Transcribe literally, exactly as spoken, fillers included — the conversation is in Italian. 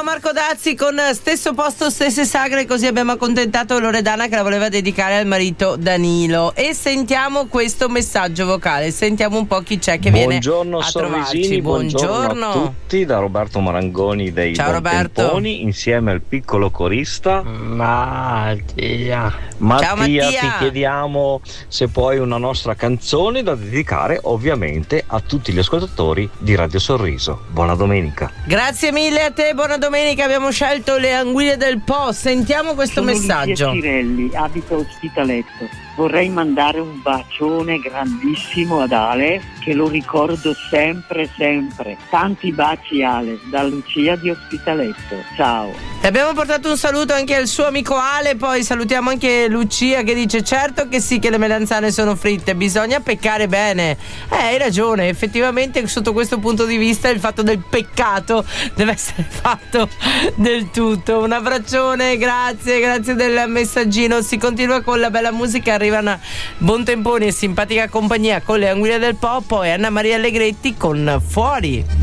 Marco Dazzi con Stesso posto, stesse sagre, così abbiamo accontentato Loredana che la voleva dedicare al marito Danilo. E sentiamo questo messaggio vocale, sentiamo un po' chi c'è che buongiorno, viene a trovarci. Buongiorno, buongiorno a tutti da Roberto Marangoni dei Ciao Roberto. Buontemponi, insieme al piccolo corista Mattia. Mattia. Ciao Mattia, ti chiediamo se puoi una nostra canzone da dedicare ovviamente a tutti gli ascoltatori di Radio Sorriso. Buona domenica. Grazie mille a te, buona domenica. Abbiamo scelto Le Anguille del Po. Sentiamo questo Sono messaggio. Lucia Cirelli, abito a Ospitaletto. Vorrei mandare un bacione grandissimo ad Ale, che lo ricordo sempre sempre. Tanti baci Ale, da Lucia di Ospitaletto. Ciao. E abbiamo portato un saluto anche al suo amico Ale, poi salutiamo anche Lucia che dice certo che sì che le melanzane sono fritte, bisogna peccare bene. Eh, hai ragione, effettivamente sotto questo punto di vista il fatto del peccato deve essere fatto del tutto. Un abbraccione, grazie, grazie del messaggino. Si continua con la bella musica, arrivano Buontemponi e simpatica compagnia con Le Anguille del Po e Anna Maria Allegretti con Fuori.